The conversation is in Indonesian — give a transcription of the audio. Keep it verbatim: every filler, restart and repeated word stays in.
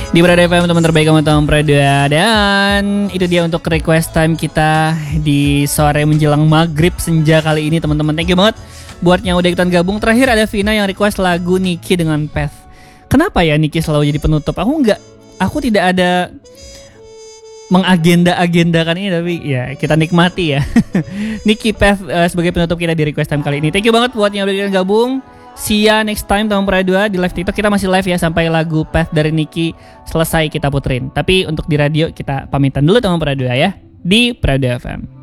Di Berada F M, teman terbaik kamu Tom Pradua. Dan itu dia untuk request time kita di sore menjelang maghrib senja kali ini teman-teman. Thank you banget buat yang udah ikutan gabung. Terakhir ada Vina yang request lagu Niki dengan Path. Kenapa ya Niki selalu jadi penutup? Aku enggak, aku tidak ada mengagenda-agendakan ini, tapi ya kita nikmati ya. Niki Path uh, sebagai penutup kita di request time kali ini. Thank you banget buat yang udah ikutan gabung. See ya next time teman Pradua di live TikTok. Kita masih live ya sampai lagu Path dari Niki selesai kita puterin. Tapi untuk di radio kita pamitan dulu teman Pradua ya di Pradua F M.